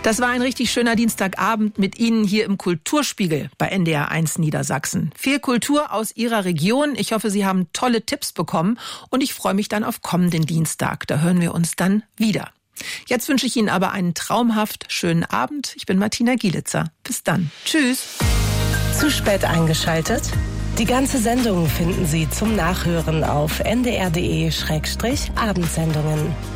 Das war ein richtig schöner Dienstagabend mit Ihnen hier im Kulturspiegel bei NDR 1 Niedersachsen. Viel Kultur aus Ihrer Region. Ich hoffe, Sie haben tolle Tipps bekommen und ich freue mich dann auf kommenden Dienstag. Da hören wir uns dann wieder. Jetzt wünsche ich Ihnen aber einen traumhaft schönen Abend. Ich bin Martina Gielitzer. Bis dann. Tschüss. Zu spät eingeschaltet? Die ganze Sendung finden Sie zum Nachhören auf ndr.de/abendsendungen.